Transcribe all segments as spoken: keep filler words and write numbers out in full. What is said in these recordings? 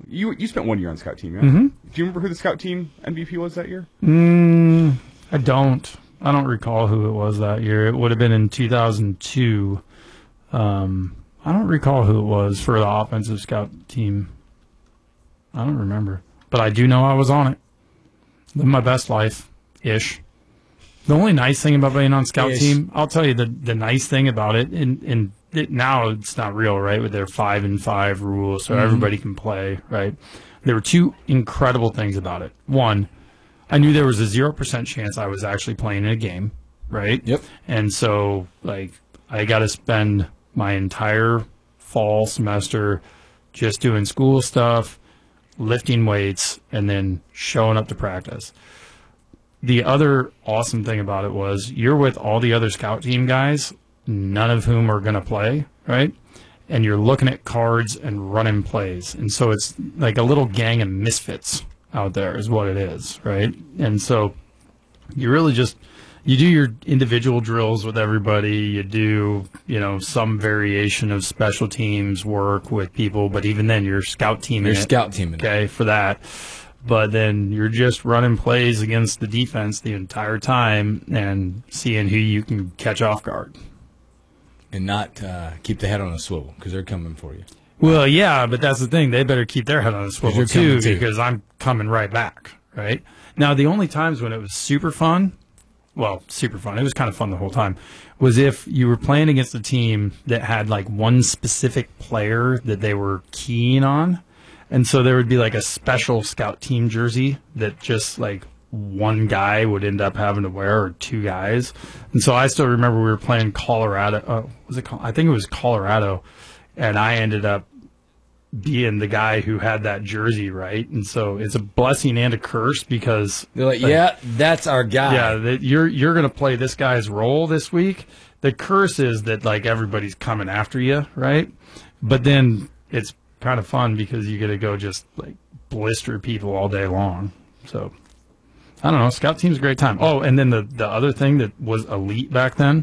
You you spent one year on scout team, yeah? Mm-hmm. Do you remember who the scout team M V P was that year? Mm, I don't. I don't recall who it was that year. It would have been in two thousand two. Um, I don't recall who it was for the offensive scout team. I don't remember. But I do know I was on it. Living my best life-ish. The only nice thing about being on scout Ish. team, I'll tell you the, the nice thing about it, and, and it, now it's not real, right, with their five and five rule, so mm-hmm. everybody can play, right? There were two incredible things about it. One, I knew there was a zero percent chance I was actually playing in a game, right? Yep. And so, like, I got to spend my entire fall semester just doing school stuff, lifting weights, and then showing up to practice. The other awesome thing about it was you're with all the other scout team guys, none of whom are going to play, right? And you're looking at cards and running plays. And so it's like a little gang of misfits out there is what it is, right? And so you really just, you do your individual drills with everybody. You do, you know, some variation of special teams work with people, but even then you're scout teaming You're it, scout teaming okay, for that. But then you're just running plays against the defense the entire time and seeing who you can catch off guard. And not uh, keep the head on a swivel because they're coming for you. Well, yeah, but that's the thing. They better keep their head on a swivel you're too, coming too. because I'm coming right back, right? Now, the only times when it was super fun, well, super fun, it was kind of fun the whole time, was if you were playing against a team that had like one specific player that they were keen on. And so there would be like a special scout team jersey that just like one guy would end up having to wear, or two guys. And so I still remember we were playing Colorado. Uh, was it? I think it was Colorado, and I ended up being the guy who had that jersey, right? And so it's a blessing and a curse because They're like, yeah, that's our guy. yeah, that you're you're gonna play this guy's role this week. The curse is that like everybody's coming after you, right? But then it's kind of fun because you get to go just like blister people all day long. So I don't know. Scout team's a great time. Oh, and then the the other thing that was elite back then,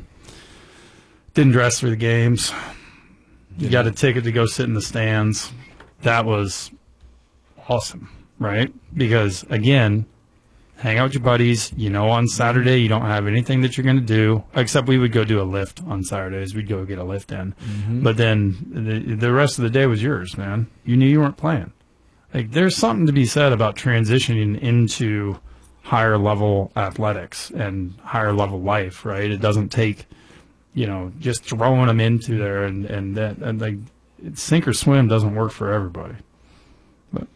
didn't dress for the games. You got a ticket to go sit in the stands. That was awesome, right? Because again, hang out with your buddies. You know, on Saturday you don't have anything that you're going to do, except we would go do a lift on Saturdays. We'd go get a lift in. Mm-hmm. But then the, the rest of the day was yours, man. You knew you weren't playing. Like, there's something to be said about transitioning into higher level athletics and higher level life, right? It doesn't take, you know, just throwing them into there and, and that, and like, sink or swim doesn't work for everybody. But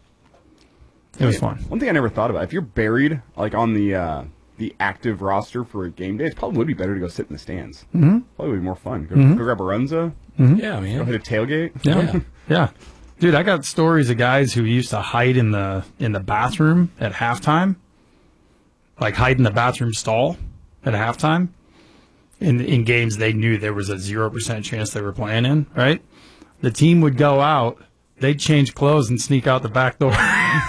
it was fun. One thing I never thought about, if you're buried like on the uh, the active roster for a game day, it probably would be better to go sit in the stands. Mm-hmm. Probably would be more fun. Go, Mm-hmm. go grab a runza, Mm-hmm. Yeah, man. go hit a tailgate. Yeah. Yeah. Yeah. Dude, I got stories of guys who used to hide in the in the bathroom at halftime. Like hide in the bathroom stall at halftime. In in games they knew there was a zero percent chance they were playing in, right? The team would go out, they'd change clothes and sneak out the back door.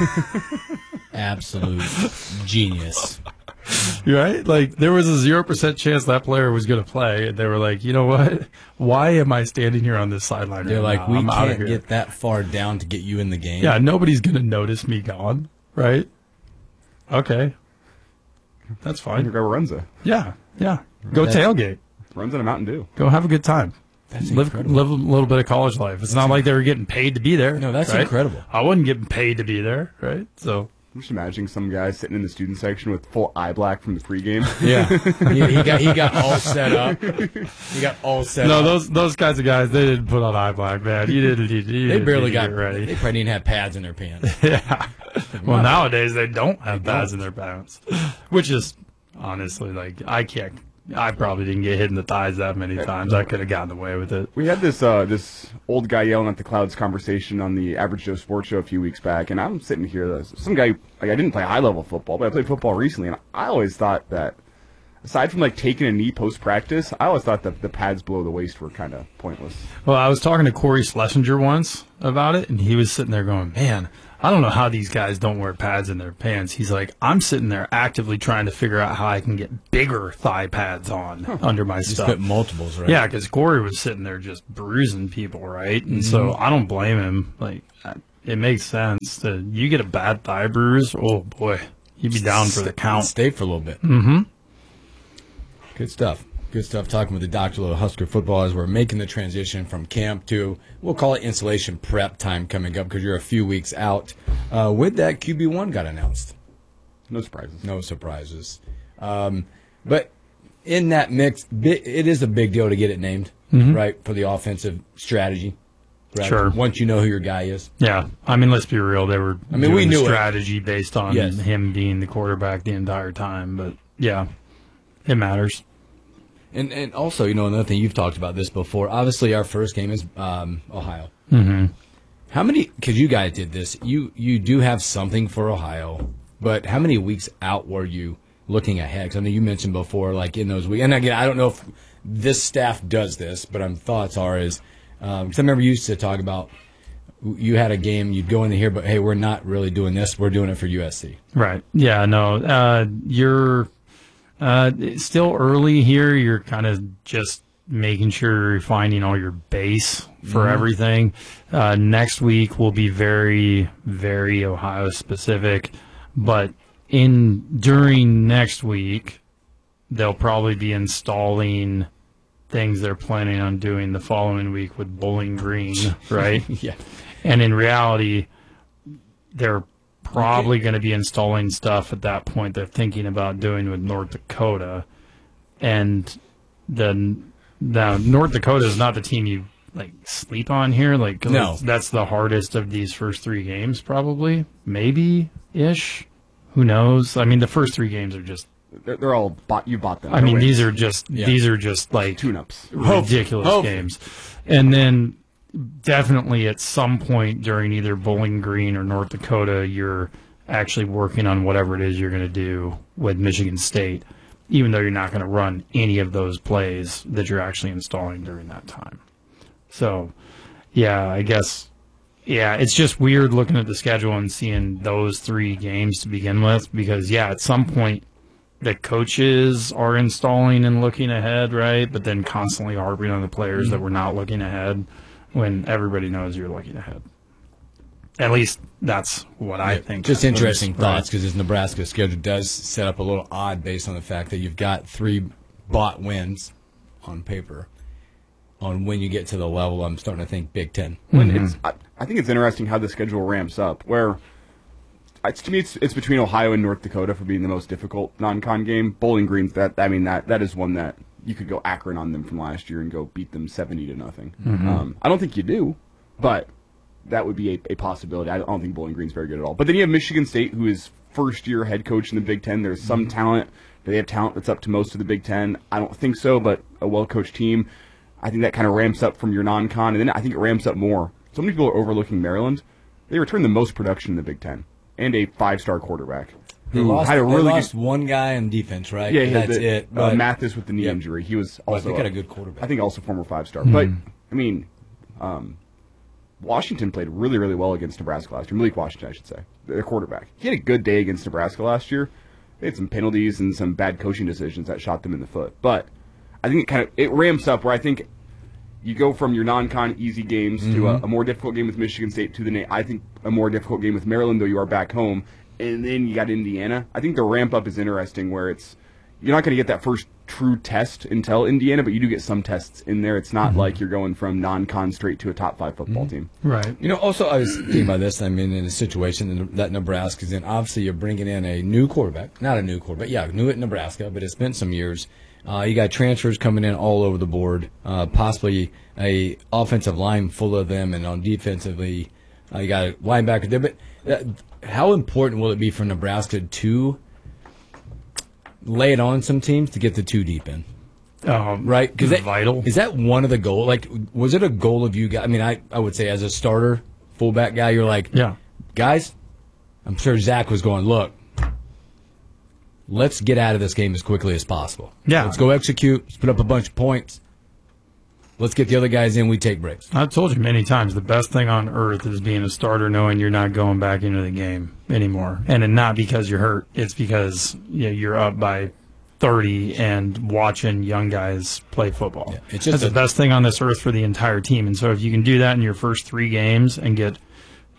Absolute genius. Right? Like, there was a zero percent chance that player was going to play. And they were like, you know what? Why am I standing here on this sideline They're right like, now? we I'm outta can't here. get that far down to get you in the game. Yeah, nobody's going to notice me gone, right? Okay. That's Go fine. grab a runza. Yeah, yeah. Go That's- tailgate. Runza and a Mountain Dew. Go have a good time. That's live, incredible. live a little bit of college life. It's not like they were getting paid to be there. No, that's right? incredible. I wasn't getting paid to be there, right? So, I'm just imagining some guy sitting in the student section with full eye black from the pregame. Yeah. he, he got he got all set up. He got all set no, up. those those kinds of guys, they didn't put on eye black, man. You didn't. You, you they didn't barely need to got get ready. They probably didn't have pads in their pants. Yeah. Well, nowadays they don't have They pads don't. in their pants, which is honestly like I can't. I probably didn't get hit in the thighs that many times. I could have gotten away with it. We had this uh, this old guy yelling at the clouds conversation on the Average Joe Sports Show a few weeks back, and I'm sitting here. uh, Some guy, like, I didn't play high level football, but I played football recently, and I always thought that, aside from like taking a knee post practice, I always thought that the pads below the waist were kind of pointless. Well, I was talking to Corey Schlesinger once about it, and he was sitting there going, "Man, I don't know how these guys don't wear pads in their pants." He's like, "I'm sitting there actively trying to figure out how I can get bigger thigh pads on under my Just stuff." put multiples, right? Yeah, because Corey was sitting there just bruising people, right? And so I don't blame him. Like, I, it makes sense. To, you get a bad thigh bruise, oh boy, you'd be down for the count. Stay for a little bit. Mm-hmm. Good stuff. Good stuff talking with the Doctor Little Husker football as we're making the transition from camp to, we'll call it installation prep time coming up because you're a few weeks out. Uh, with that, Q B one got announced. No surprises. No surprises. Um, but in that mix, it is a big deal to get it named, mm-hmm. right, for the offensive strategy. Right? Sure. Once you know who your guy is. Yeah. I mean, let's be real. They were I mean, doing we knew strategy it. based on yes. him being the quarterback the entire time. But, yeah, it matters. And and also, you know, another thing, you've talked about this before. Obviously, our first game is um, Ohio. Mm-hmm. How many, because you guys did this, you, you do have something for Ohio, but how many weeks out were you looking ahead? Because I know you mentioned before, like in those weeks, and again, I don't know if this staff does this, but um, thoughts are is, because um, I remember you used to talk about, you had a game, you'd go in here, but hey, we're not really doing this, we're doing it for U S C. Right. Yeah, no, uh, you're uh, it's still early here. You're kind of just making sure you're refining all your base for Mm-hmm. everything. Uh, next week will be very, very Ohio specific, but in during next week, they'll probably be installing things they're planning on doing the following week with Bowling Green, right? Yeah. And in reality, they're probably going to be installing stuff at that point they're thinking about doing with North Dakota. And then now North Dakota is not the team you like sleep on here. Like, 'cause No. that's the hardest of these first three games, probably, maybe ish. Who knows? I mean, the first three games are just. They're, they're all bought. You bought them. I mean, They're these wins. are just Yeah. these are just like tune-ups. ridiculous Hope. games. And then definitely at some point during either Bowling Green or North Dakota, you're actually working on whatever it is you're going to do with Michigan State, even though you're not going to run any of those plays that you're actually installing during that time. So, yeah, I guess, yeah, it's just weird looking at the schedule and seeing those three games to begin with because, yeah, at some point, the coaches are installing and looking ahead, right? But then constantly harping on the players mm-hmm. that we're not looking ahead when everybody knows you're looking ahead. At least that's what I think. Just happens, interesting right? thoughts because this Nebraska schedule does set up a little odd based on the fact that you've got three bought wins on paper on when you get to the level. I'm starting to think Big Ten. When Mm-hmm. it's, I, I think it's interesting how the schedule ramps up. Where it's, to me, it's, it's between Ohio and North Dakota for being the most difficult non-con game. Bowling Green's that. I mean that that is one that you could go Akron on them from last year and go beat them seventy to nothing. Mm-hmm. Um, I don't think you do, but that would be a, a possibility. I don't think Bowling Green's very good at all. But then you have Michigan State, who is first-year head coach in the Big Ten. There's some mm-hmm. talent. Do they have talent that's up to most of the Big Ten? I don't think so, but a well-coached team. I think that kind of ramps up from your non-con, and then I think it ramps up more. So many people are overlooking Maryland. They return the most production in the Big Ten, and a five-star quarterback They who lost, had a really they lost good. one guy on defense, right? Yeah, he had that's the, it. Uh, But Mathis with the knee yeah. injury. He was Well, I also think had a good quarterback. I think also former five-star. Mm-hmm. But I mean, um, Washington played really, really well against Nebraska last year. Malik Washington, I should say, their quarterback. He had a good day against Nebraska last year. They had some penalties and some bad coaching decisions that shot them in the foot. But I think it kind of it ramps up where I think you go from your non-con easy games mm-hmm. to a, a more difficult game with Michigan State to the I think a more difficult game with Maryland, though you are back home, and then you got Indiana. I think the ramp up is interesting where it's you're not going to get that first true test until Indiana, but you do get some tests in there. It's not mm-hmm. like you're going from non-con straight to a top five football mm-hmm. team. Right. You know, also I was thinking about this. I mean, in a situation that Nebraska's in, obviously you're bringing in a new quarterback, not a new quarterback, yeah, new at Nebraska, but it's been some years. Uh, you got transfers coming in all over the board, uh, possibly a offensive line full of them, and on defensively, uh, you got a linebacker there. But uh, how important will it be for Nebraska to lay it on some teams to get the two deep in? Um, right? Because vital. Is that one of the goals? Like, was it a goal of you guys? I mean, I, I would say as a starter, fullback guy, you're like, yeah, guys, I'm sure Zach was going, look, let's get out of this game as quickly as possible. Yeah. Let's go execute. Let's put up a bunch of points. Let's get the other guys in. We take breaks. I've told you many times the best thing on earth is being a starter knowing you're not going back into the game anymore. And it, not because you're hurt. It's because you know, you're up by thirty and watching young guys play football. Yeah, it's just That's a, the best thing on this earth for the entire team. And so if you can do that in your first three games and get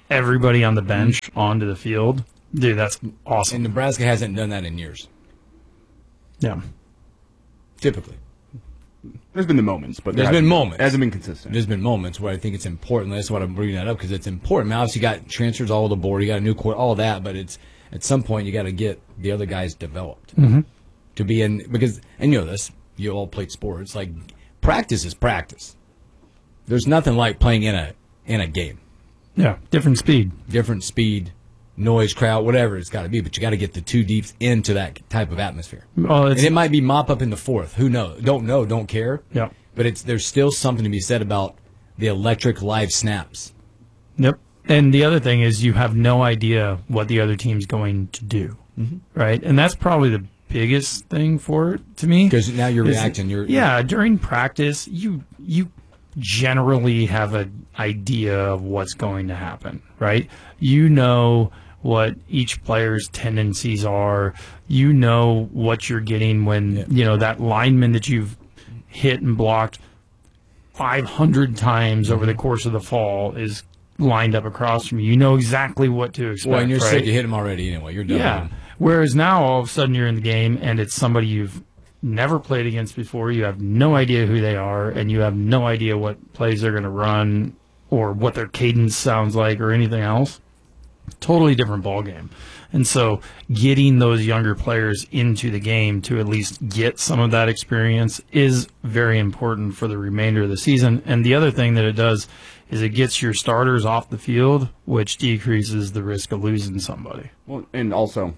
everybody on the bench onto the field, dude, that's And awesome. Nebraska hasn't done that in years, Yeah. typically. There's been the moments, but there There's been hasn't- moments. It hasn't been consistent. There's been moments where I think it's important. That's why I'm bringing that up, because it's important. Now, obviously, you got transfers all over the board. You got a new court, all that. But it's at some point you got to get the other guys developed Mm-hmm. to be in. Because and you know this, you all played sports. Like practice is practice. There's nothing like playing in a in a game. Yeah. Different speed. Different speed, noise, crowd, whatever it's got to be. But you got to get the two deeps into that type of atmosphere. Well, it's, And it might be mop up in the fourth. Who knows? Don't know. Don't care. yeah. But it's there's still something to be said about the electric live snaps. Yep. And the other thing is you have no idea what the other team's going to do, Mm-hmm. right? And that's probably the biggest thing for it to me. Because now you're is- reacting. You're yeah, during practice, you you generally have an idea of what's going to happen, right? You know what each player's tendencies are. You know what you're getting when, Yeah. you know, that lineman that you've hit and blocked five hundred times over the course of the fall is lined up across from you. You know exactly what to expect. Well, and you're right? sick. You hit him already anyway. You're done. Yeah. Whereas now, all of a sudden, you're in the game and it's somebody you've never played against before. You have no idea who they are, and you have no idea what plays they're going to run or what their cadence sounds like or anything else. Totally different ball game. And so getting those younger players into the game to at least get some of that experience is very important for the remainder of the season. And the other thing that it does is it gets your starters off the field, which decreases the risk of losing somebody. Well, and also,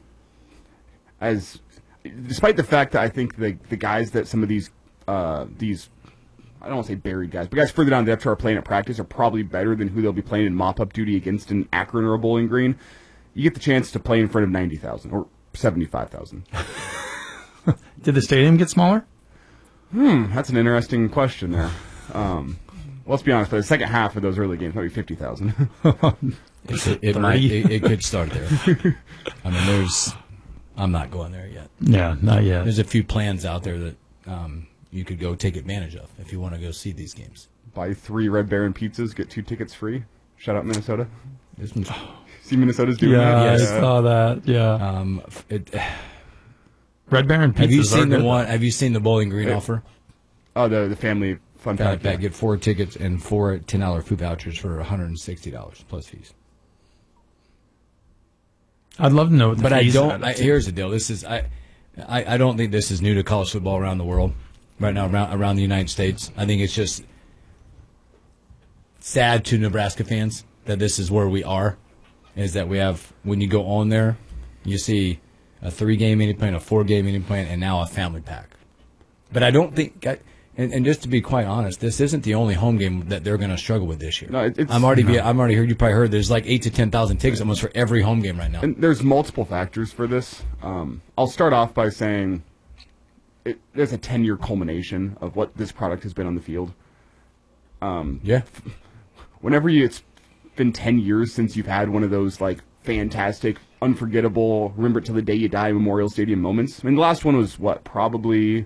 as despite the fact that I think the the guys that some of these uh, these I don't want to say buried guys, but guys further down the depth chart are playing at practice are probably better than who they'll be playing in mop-up duty against in Akron or a Bowling Green. You get the chance to play in front of ninety thousand or seventy-five thousand. Did the stadium get smaller? Hmm, that's an interesting question there. Um, well, let's be honest, for the second half of those early games, maybe fifty thousand. It, it might. It, it could start there. I mean, there's. I'm not going there yet. Yeah, not yet. There's a few plans out there that um, you could go take advantage of if you want to go see these games. Buy three Red Baron pizzas, get two tickets free. Shout out Minnesota. This one's, See Minnesota's doing Yeah, that? I Yes. saw that. Yeah, um, it, Red Baron pizzas have you are seen the good. one? Have you seen the Bowling Green Yeah. offer? Oh, the the family fun Family pack. pack, yeah. get four tickets and four ten dollar food vouchers for one hundred and sixty dollars plus fees. I'd love to know what the But I fees don't. add up I, to. here's the deal. This is I, I. I don't think this is new to college football around the world right now around around the United States. I think it's just sad to Nebraska fans that this is where we are. Is that we have when you go on there, you see a three game meeting plan, a four game meeting plan, and now a family pack. But I don't think. I, and, and just to be quite honest, this isn't the only home game that they're going to struggle with this year. No, it- it's- I'm already. no. I'm already heard. You probably heard. There's like eight to ten thousand tickets almost for every home game right now. And there's multiple factors for this. Um, I'll start off by saying it, there's a ten-year culmination of what this product has been on the field. Yeah. Whenever you, it's been ten years since you've had one of those like fantastic, unforgettable, remember it till the day you die Memorial Stadium moments. I mean, the last one was what, probably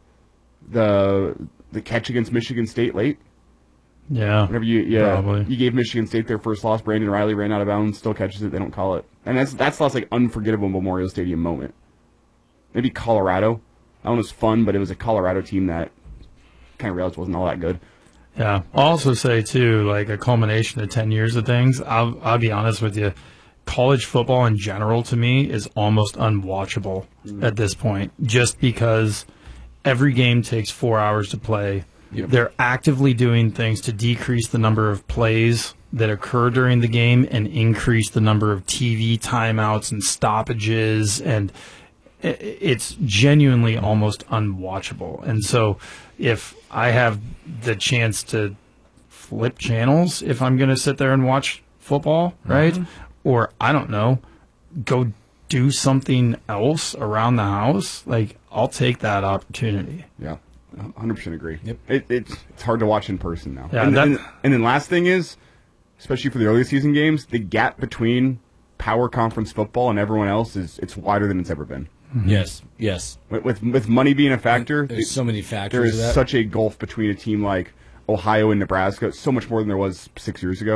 the the catch against Michigan State late. Yeah, Whenever you yeah Probably. you gave Michigan State their first loss, Brandon Riley ran out of bounds, still catches it, they don't call it, and that's that's the last like unforgettable Memorial Stadium moment. Maybe Colorado. That one was fun, but it was a Colorado team that kind of realized wasn't all that good. yeah. I'll also say too, like a culmination of ten years of things. I'll I'll be honest with you. College football in general to me is almost unwatchable at this point, just because every game takes four hours to play. Yep. They're actively doing things to decrease the number of plays that occur during the game and increase the number of T V timeouts and stoppages, and i- it's genuinely almost unwatchable. And so if I have the chance to flip channels, if I'm going to sit there and watch football, right? Or I don't know, go do something else around the house, like I'll take that opportunity. Yeah, one hundred percent agree. Yep. It, it's it's hard to watch in person now. Yeah, and, that- and, and then last thing is, especially for the early season games, the gap between power conference football and everyone else is it's wider than it's ever been. Yes. Yes. With with, with money being a factor, There's so many there factors. is of that. such a gulf between a team like Ohio and Nebraska. So much more than there was six years ago.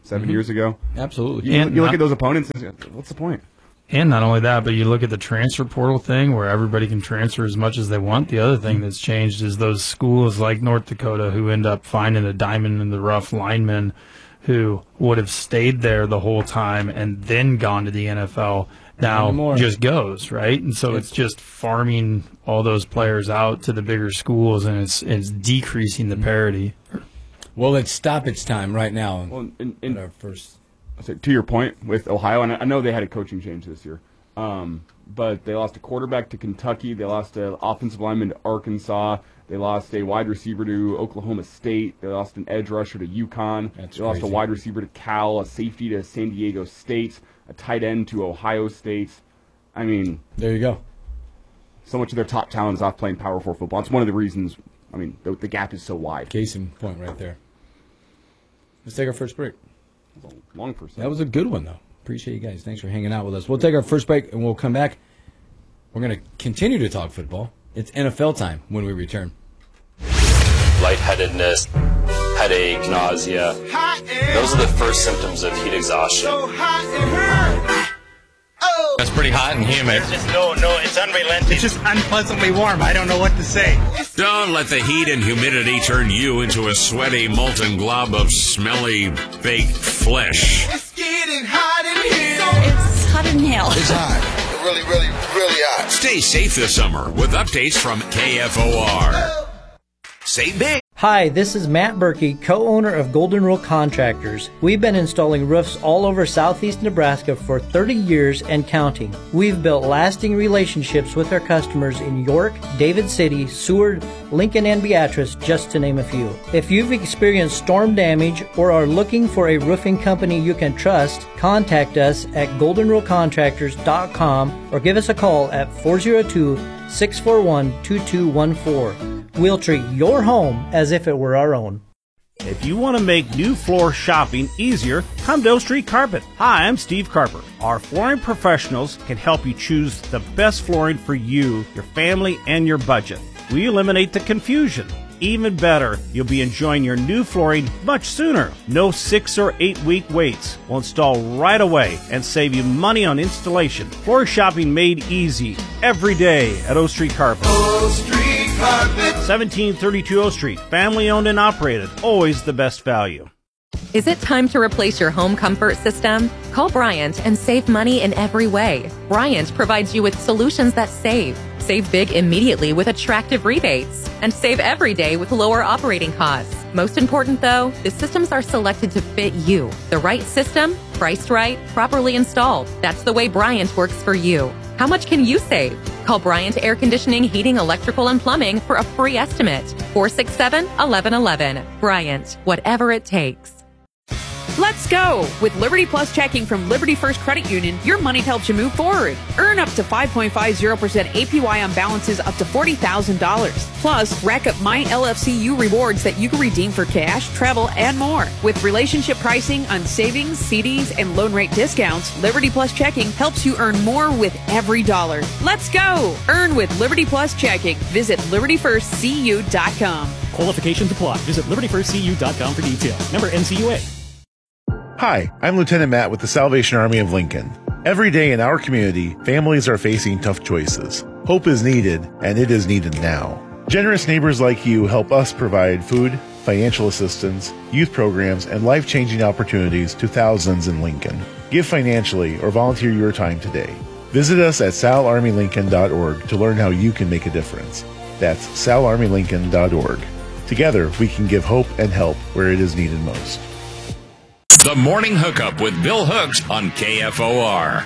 seven Mm-hmm. years ago. Absolutely. You, And you look not- at those opponents, and what's the point? And not only that, but you look at the transfer portal thing where everybody can transfer as much as they want. The other thing that's changed is those schools like North Dakota who end up finding a diamond in the rough lineman who would have stayed there the whole time and then gone to the N F L now Anymore. just goes, right? And so it's just farming all those players out to the bigger schools, and it's it's decreasing the parity. Well, it's stoppage time right now. Well, in, in in, our first. So to your point with Ohio, and I know they had a coaching change this year, um, but they lost a quarterback to Kentucky. They lost an offensive lineman to Arkansas. They lost a wide receiver to Oklahoma State. They lost an edge rusher to UConn. That's they lost a crazy. wide receiver to Cal, a safety to San Diego State, a tight end to Ohio State. I mean, There you go. so much of their top talent is off playing Power Four football. It's one of the reasons, I mean, the, the gap is so wide. Case in point right there. Let's take our first break. It's a long first. That was a good one, though. Appreciate you guys. Thanks for hanging out with us. We'll take our first break, and we'll come back. We're going to continue to talk football. It's N F L time when we return. Lightheadedness, headache, nausea. Those are the first symptoms of heat exhaustion. It's pretty hot and humid. Just no, no, it's unrelenting. It's just unpleasantly warm. I don't know what to say. Don't let the heat and humidity turn you into a sweaty, molten glob of smelly, baked flesh. It's getting hot in here. It's hot in hell. It's hot. Really, really, really hot. Stay safe this summer with updates from K F O R. Say big. Hi, this is Matt Berkey, co-owner of Golden Rule Contractors. We've been installing roofs all over southeast Nebraska for thirty years and counting. We've built lasting relationships with our customers in York, David City, Seward, Lincoln, and Beatrice, just to name a few. If you've experienced storm damage or are looking for a roofing company you can trust, contact us at golden rule contractors dot com or give us a call at four oh two, six four one, two two one four. We'll treat your home as if it were our own. If you want to make new floor shopping easier, come to O Street Carpet. Hi, I'm Steve Carper. Our flooring professionals can help you choose the best flooring for you, your family, and your budget. We eliminate the confusion. Even better, you'll be enjoying your new flooring much sooner. No six or eight week waits. We'll install right away and save you money on installation. Floor shopping made easy every day at O Street Carpet. O Street Carpet. seventeen thirty-two O Street, family owned and operated. Always the best value. Is it time to replace your home comfort system? Call Bryant and save money in every way. Bryant provides you with solutions that save. Save big immediately with attractive rebates. And save every day with lower operating costs. Most important though, the systems are selected to fit you. The right system, priced right, properly installed. That's the way Bryant works for you. How much can you save? Call Bryant Air Conditioning, Heating, Electrical, and Plumbing for a free estimate. four six seven, one one one one. Bryant, whatever it takes. Let's go! With Liberty Plus checking from Liberty First Credit Union, your money helps you move forward. Earn up to five point five zero percent A P Y on balances up to forty thousand dollars. Plus, rack up My L F C U rewards that you can redeem for cash, travel, and more. With relationship pricing on savings, C Ds, and loan rate discounts, Liberty Plus checking helps you earn more with every dollar. Let's go! Earn with Liberty Plus checking. Visit liberty first c u dot com. Qualifications apply. Visit liberty first c u dot com for details. Member N C U A. Hi, I'm Lieutenant Matt with the Salvation Army of Lincoln. Every day in our community, families are facing tough choices. Hope is needed, and it is needed now. Generous neighbors like you help us provide food, financial assistance, youth programs, and life-changing opportunities to thousands in Lincoln. Give financially or volunteer your time today. Visit us at sal army lincoln dot org to learn how you can make a difference. That's sal army lincoln dot org. Together, we can give hope and help where it is needed most. The Morning Hookup with Bill Hooks on K F O R.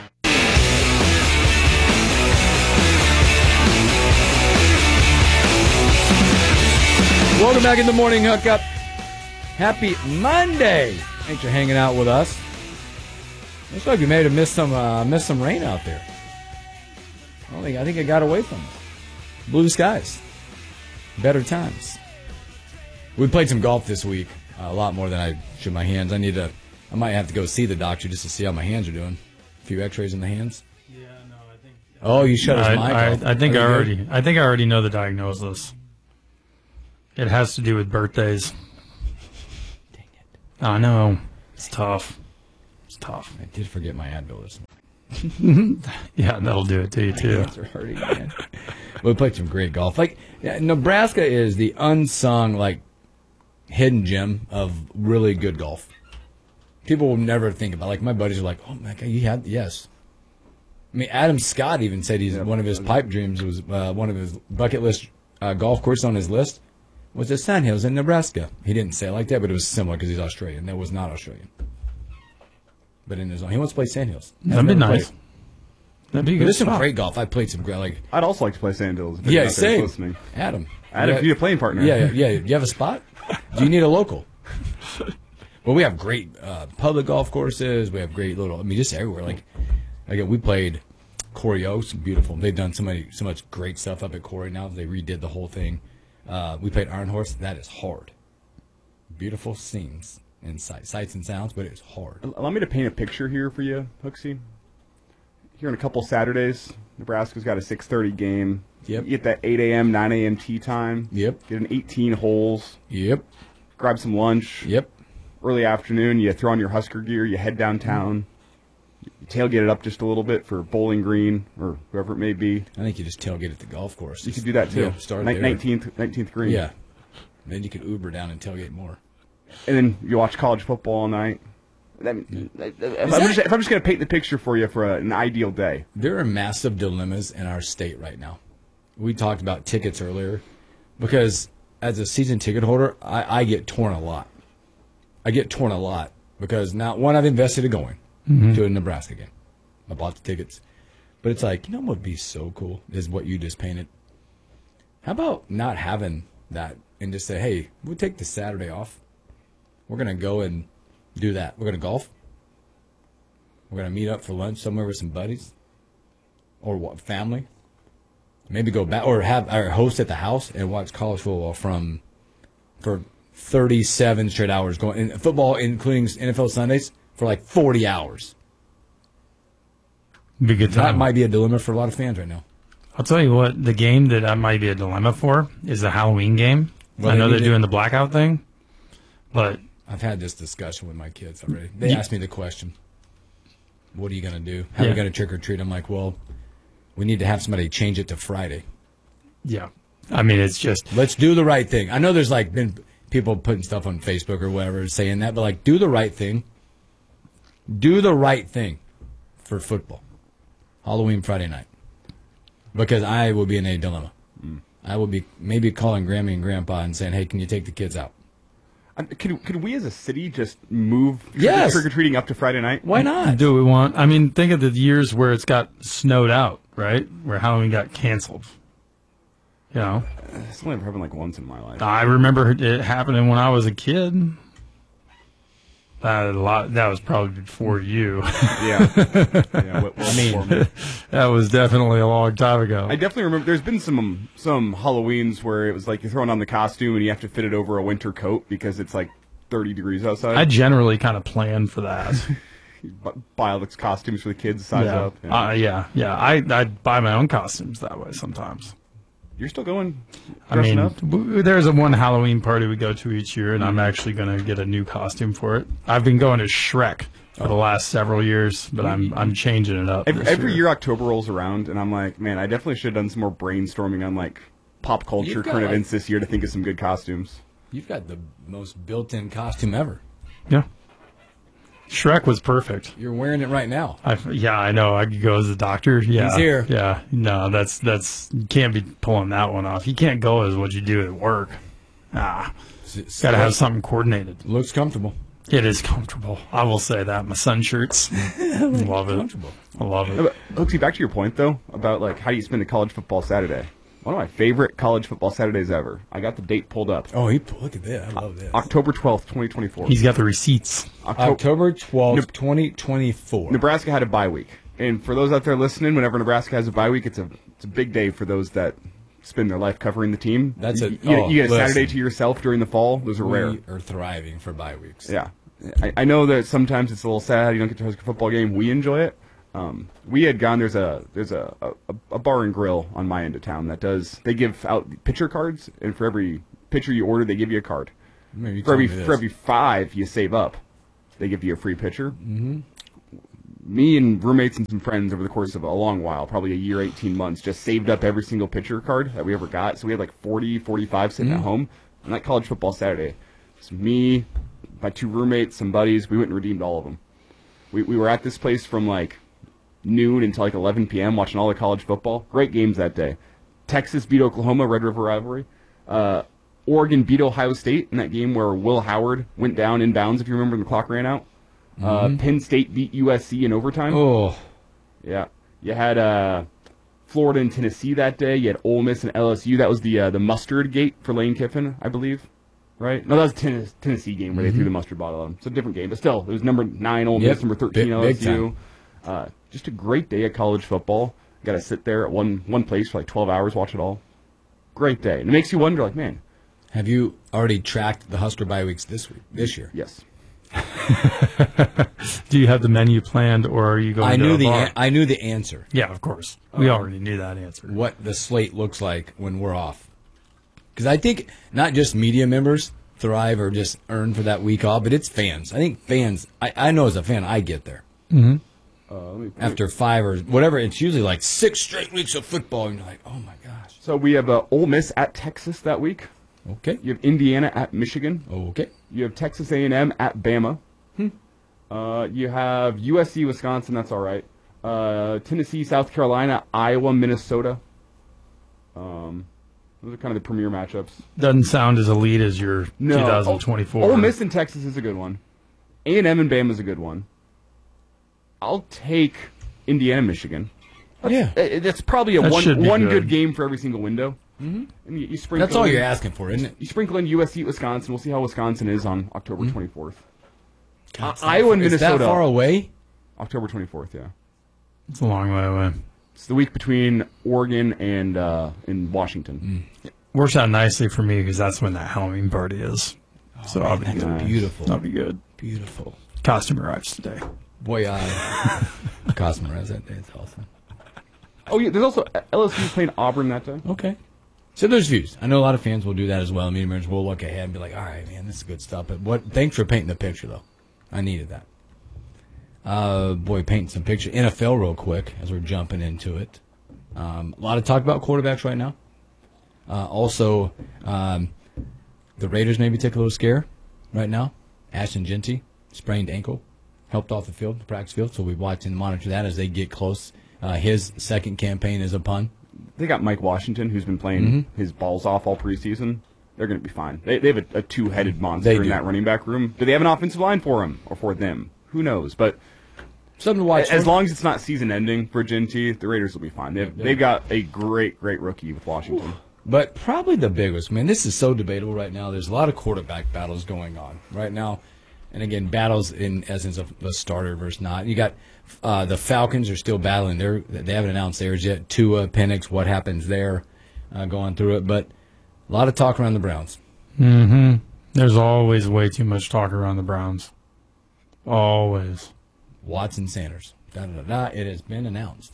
Welcome back in the Morning Hookup. Happy Monday. Thanks for hanging out with us. Looks like we may have missed some uh, missed some rain out there. I don't think I think it got away from us. Blue skies. Better times. We played some golf this week. Uh, a lot more than I should my hands. I need to I might have to go see the doctor just to see how my hands are doing. A few x-rays in the hands. Yeah, no, I think. Oh, you shut his I, mic I, off. I think Are I you already. good? I think I already know the diagnosis. It has to do with birthdays. Dang it! I know. It's tough. It's tough. I did forget my Advil this morning. Yeah, that'll do it to you, too. My hands are hurting, man. We played some great golf. Like, yeah, Nebraska is the unsung, like, hidden gem of really good golf. People will never think about it. Like, my buddies are like, oh, my God, you had, yes. I mean, Adam Scott even said he's yeah, one of his pipe dreams was uh, one of his bucket list uh, golf courses on his list was the Sandhills in Nebraska. He didn't say it like that, but it was similar because he's Australian. That was not Australian. But in his own, he wants to play Sandhills. That'd be nice. Played. That'd be good. There's some great golf. I played some great. Like I'd also like to play Sandhills. If yeah, same. Listening. Adam. Adam, yeah, if you need a playing partner. Yeah, yeah, yeah. Do you have a spot? Do you need a local? Well, we have great uh, public golf courses. We have great little. I mean, just everywhere. Like, again, we played Corey Oaks. Beautiful. They've done so many, so much great stuff up at Corey now. They redid the whole thing. Uh, we played Iron Horse. That is hard. Beautiful scenes and sight, sights and sounds, but it's hard. Allow me to paint a picture here for you, Hooksy. Here in a couple Saturdays, Nebraska's got a six thirty game. Yep. You get that eight a.m., nine a.m. tee time. Yep. Get an eighteen holes. Yep. Grab some lunch. Yep. Early afternoon, you throw on your Husker gear, you head downtown. You tailgate it up just a little bit for Bowling Green or whoever it may be. I think you just tailgate at the golf course. You could do that too. Yeah, start Ni- nineteenth, nineteenth green. Yeah. Then you could Uber down and tailgate more. And then you watch college football all night. I mean, if, I'm just, if I'm just going to paint the picture for you for a, an ideal day. There are massive dilemmas in our state right now. We talked about tickets earlier because as a season ticket holder, I, I get torn a lot. I get torn a lot because now, one, I've invested in going mm-hmm. to a Nebraska game. I bought the tickets. But it's like, you know what would be so cool is what you just painted. How about not having that and just say, hey, we'll take the Saturday off. We're going to go and do that. We're going to golf. We're going to meet up for lunch somewhere with some buddies or what, family. Maybe go back or have our host at the house and watch college football from for thirty-seven straight hours. Going in football, including N F L Sundays, for like forty hours. Be a good time. That might be a dilemma for a lot of fans right now. I'll tell you what, the game that I might be a dilemma for is the Halloween game. Well, I know they they're doing the blackout thing, but I've had this discussion with my kids already. They you, asked me the question, what are you going to do? How are yeah. we going to trick or treat? I'm like, well, we need to have somebody change it to Friday. Yeah. I mean, it's just... Let's do the right thing. I know there's like been people putting stuff on Facebook or whatever saying that, but like, do the right thing. Do the right thing for football. Halloween Friday night. Because I will be in a dilemma. Mm. I will be maybe calling Grammy and Grandpa and saying, hey, can you take the kids out? Could, could we as a city just move yes. trick-or-treating up to Friday night? Why not? Do we want? I mean, think of the years where it's got snowed out, right? Where Halloween got canceled. You know? It's only ever happened like once in my life. I remember it happening when I was a kid. That, a lot, that was probably before you. Yeah. yeah what, what I mean, that was definitely a long time ago. I definitely remember there's been some some Halloweens where it was like you're throwing on the costume and you have to fit it over a winter coat because it's like thirty degrees outside. I generally kind of plan for that. Buy all the costumes for the kids, size yeah. up. And uh, yeah, yeah. I I buy my own costumes that way sometimes. You're still going I mean, up? W- there's a one Halloween party we go to each year, and mm-hmm. I'm actually going to get a new costume for it. I've been going to Shrek for oh. the last several years, but I'm I'm changing it up. Every, every year. year October rolls around, and I'm like, man, I definitely should have done some more brainstorming on like pop culture current like, events this year to think of some good costumes. You've got the most built-in costume ever. Yeah. Shrek was perfect. You're wearing it right now. I, yeah, I know. I could go as a doctor. Yeah, he's here. Yeah, no, that's that's you can't be pulling that one off. You can't go as what you do at work. Ah, got to have something coordinated. Looks comfortable. It is comfortable. I will say that. My sun shirts, love it. I love it. Hooksy, back to your point though about like how do you spend a college football Saturday? One of my favorite college football Saturdays ever. I got the date pulled up. Oh, he look at that! I love this. October twelfth, twenty twenty four. He's got the receipts. October twelfth, twenty twenty four. Nebraska had a bye week, and for those out there listening, whenever Nebraska has a bye week, it's a it's a big day for those that spend their life covering the team. That's a you, you, oh, you get a listen. Saturday to yourself during the fall. Those are we rare. Are thriving for bye weeks. Yeah, I, I know that sometimes it's a little sad you don't get to host a football game. We enjoy it. Um, we had gone. There's a there's a, a, a bar and grill on my end of town that does. They give out pitcher cards, and for every pitcher you order, they give you a card. You for every for every five, you save up. they give you a free pitcher. Mm-hmm. Me and roommates and some friends over the course of a long while, probably a year, eighteen months, just saved up every single pitcher card that we ever got. So we had like forty, forty-five sitting Mm-hmm. at home on that college football Saturday. So me, my two roommates, some buddies, we went and redeemed all of them. We we were at this place from like noon until like eleven p.m. watching all the college football. Great games that day. Texas beat Oklahoma, Red River rivalry. Uh, Oregon beat Ohio State in that game where Will Howard went down in bounds, if you remember, and the clock ran out. Uh, Mhm. Penn State beat U S C in overtime. Oh. Yeah. You had uh, Florida and Tennessee that day. You had Ole Miss and L S U. That was the uh, the mustard gate for Lane Kiffin, I believe. Right? No, that was the Tennes- Tennessee game where Mhm. they threw the mustard bottle at him. It's a different game. But still, it was number nine Ole Yep. Miss, number thirteen Big- L big S U. Uh, just a great day of college football. Got to sit there at one, one place for like twelve hours, watch it all. Great day. And it makes you wonder, like, man. Have you already tracked the Husker bye weeks this week, this year? Yes. Do you have the menu planned, or are you going I to knew a the bar? an- I knew the answer. Yeah, of course. We Um, already knew that answer. What the slate looks like when we're off. Because I think not just media members thrive or just earn for that week off, but it's fans. I think fans, I, I know as a fan, I get there. Mm-hmm. Uh, let me After five or whatever, it's usually like six straight weeks of football, and you're like, oh my gosh. So we have uh, Ole Miss at Texas that week. Okay. You have Indiana at Michigan. Okay. You have Texas A and M at Bama. Hmm. Uh, you have U S C, Wisconsin. That's all right. Uh, Tennessee, South Carolina, Iowa, Minnesota. Um, those are kind of the premier matchups. Doesn't sound as elite as your No. twenty twenty-four. Ole Miss and Texas is a good one. A and M and Bama is a good one. I'll take Indiana, Michigan. That's, Yeah. uh, that's probably a That one should be one good. good game for every single window. Mm-hmm. And you, you sprinkle That's all in- you're asking for, isn't it? You sprinkle in U S C, Wisconsin. We'll see how Wisconsin is on October Mm-hmm. twenty-fourth. God, Uh, is that Iowa and far- is Minnesota. that far away? October twenty-fourth, yeah. It's a long way away. It's the week between Oregon and uh, in Washington. Mm. Works out nicely for me because that's when that Halloween party is. so I'll be That's good. beautiful. I'll be good. Beautiful. Costume arrives today. Boy, I costume arrives that day. It's awesome. Oh, yeah, there's also L S U playing Auburn that day. Okay. So there's views. I know a lot of fans will do that as well. Media members will look ahead and be like, all right, man, this is good stuff. But what? Thanks for painting the picture, though. I needed that. Uh, boy, painting some picture. N F L real quick as we're jumping into it. Um, a lot of talk about quarterbacks right now. Uh, also, um, the Raiders maybe take a little scare right now. Ashton Genty, sprained ankle, helped off the field, the practice field. So we watch and monitor that as they get close. Uh, his second campaign is upon. They got Mike Washington, who's been playing Mm-hmm. his balls off all preseason. They're going to be fine. They, they have a, a two-headed monster They in do. that running back room. Do they have an offensive line for him or for them? Who knows? But something to watch. As for. long as it's not season-ending for Genty, the Raiders will be fine. They've, they've got a great, great rookie with Washington. But probably the biggest, man, this is so debatable right now. There's a lot of quarterback battles going on right now. And again, battles in essence of a starter versus not. You got uh, the Falcons are still battling. They're, they haven't announced theirs yet. Tua, Penix, what happens there, uh, going through it. But a lot of talk around the Browns. Mm-hmm. There's always way too much talk around the Browns. Always. Watson Sanders. Da, da, da, da. It has been announced.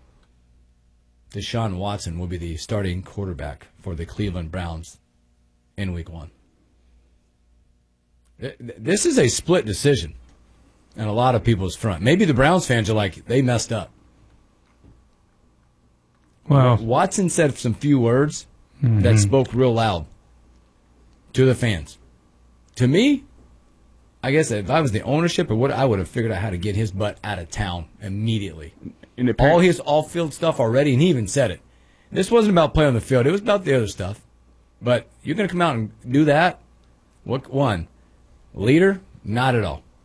Deshaun Watson will be the starting quarterback for the Cleveland Browns in week one. Th- th- This is a split decision in a lot of people's front. Maybe the Browns fans are like, they messed up. Well, Watson said some few words that Mhm. spoke real loud to the fans. To me, I guess if I was the ownership or what, I would have figured out how to get his butt out of town immediately. In the All his off-field stuff already, and he even said it. This wasn't about playing on the field. It was about the other stuff. But you're going to come out and do that? What one? Leader? Not at all.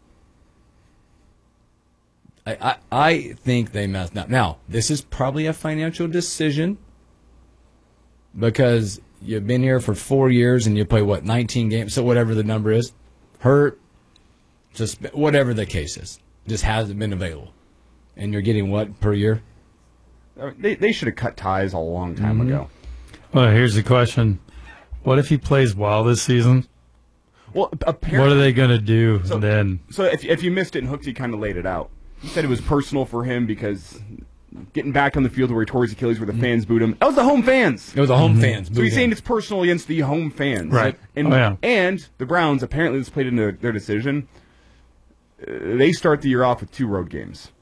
I, I, I think they messed up. Now, this is probably a financial decision because you've been here for four years and you play, what, nineteen games? So whatever the number is, hurt, susp- whatever the case is, just hasn't been available. And you're getting what per year? They they should have cut ties a long time Mm-hmm. ago. Well, here's the question. What if he plays well this season? Well, What apparently, are they going to do So- then? So if if you missed it, and Hooksy kind of laid it out. He said it was personal for him because getting back on the field where he tore his Achilles, where the fans booed him. That was the home fans. It was the home fans. So booed he's him. saying it's personal against the home fans. Right. And Oh, yeah. and the Browns apparently this played into their decision. they start the year off with two road games.